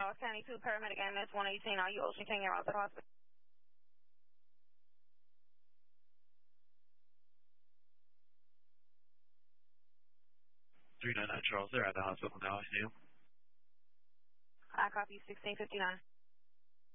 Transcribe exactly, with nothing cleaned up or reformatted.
Charles County two, paramedic M S one eighteen. Are you Ocean Canyon Route to the hospital? three nine nine Charles, they're at the hospital now, I see you. I copy sixteen fifty-nine.